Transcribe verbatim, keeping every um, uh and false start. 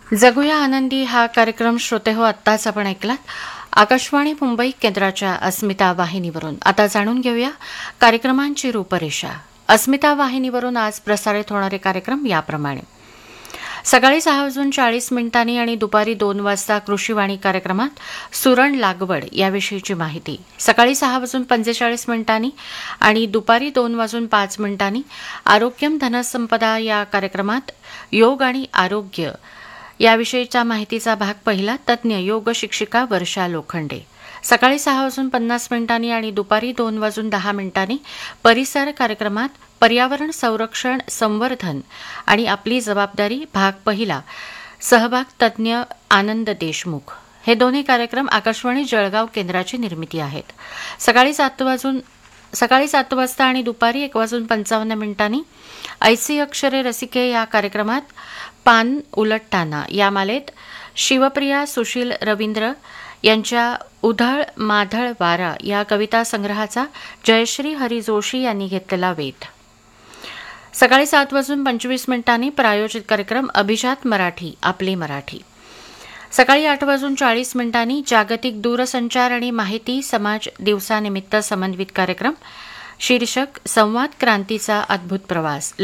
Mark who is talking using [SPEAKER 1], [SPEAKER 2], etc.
[SPEAKER 1] जगूया आनंदी हा कार्यक्रम श्रोते हो आत्ताच आपण ऐकलात आकाशवाणी मुंबई केंद्राच्या अस्मिता वाहिनीवरून. आता जाणून घेऊया कार्यक्रमांची रूपरेषा. अस्मिता वाहिनीवरून आज प्रसारित होणारे कार्यक्रम याप्रमाणे: सकाळी सहा वाजून चाळीस मिनिटांनी आणि दुपारी दोन वाजता कृषीवाणी कार्यक्रमात सुरण लागवड याविषयीची माहिती. सकाळी सहा वाजून पंचेचाळीस मिनिटांनी आणि दुपारी दोन वाजून पाच मिनिटांनी आरोग्यम धनसंपदा या कार्यक्रमात योग आणि आरोग्य याविषयीच्या माहितीचा भाग पहिला, तज्ज्ञ योग शिक्षिका वर्षा लोखंडे. सकाळी सहा वाजून पन्नास मिनिटांनी आणि दुपारी दोन वाजून दहा मिनिटांनी परिसर कार्यक्रमात पर्यावरण संरक्षण संवर्धन आणि आपली जबाबदारी भाग पहिला, सहभाग तज्ज्ञ आनंद देशमुख. हे दोन्ही कार्यक्रम आकाशवाणी जळगाव केंद्राची निर्मिती आहेत. सकाळी सात वाजून सकाळी सात वाजता आणि दुपारी एक वाजून पंचावन्न मिनिटांनी ऐसी अक्षरे रसिके या कार्यक्रमात पान उलटताना या मालेत शिवप्रिया सुशील रवींद्र यांच्या उधळ माधळ वारा या कविता संग्रहाचा जयश्री हरी जोशी यांनी घेतलेला वेध. सकाळी सात वाजून पंचवीस मिनिटांनी प्रायोजित कार्यक्रम अभिजात मराठी आपली मराठी. सकाळी आठ वाजून चाळीस मिनिटांनी जागतिक दूरसंचार आणि माहिती समाज दिवसानिमित्त समन्वित कार्यक्रम शीर्षक संवाद क्रांतीचा अद्भुत प्रवास.